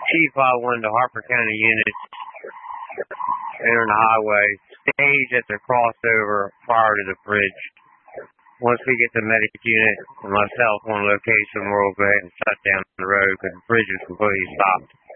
Chief one of the Harper County units entering the highway, stage at the crossover prior to the bridge. Once we get the medic unit and myself on location, we'll go ahead and shut down the road because the bridge is completely stopped.